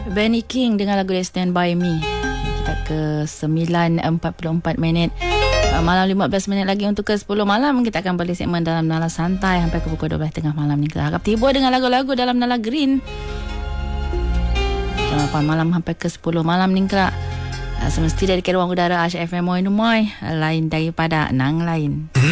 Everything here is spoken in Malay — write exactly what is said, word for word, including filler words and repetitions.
Benny King dengan lagu dia Stand By Me. Kita ke sembilan empat puluh empat minit. Malam lima belas minit lagi untuk ke sepuluh malam. Kita akan balik segmen dalam Nala Santai sampai ke pukul dua belas tengah malam ni. Kita harap tiba dengan lagu-lagu dalam Nala Green. lapan malam sampai ke sepuluh malam ni kak. Semesti dari ruang udara Ash F M Moi Numoi. Lain daripada nang lain.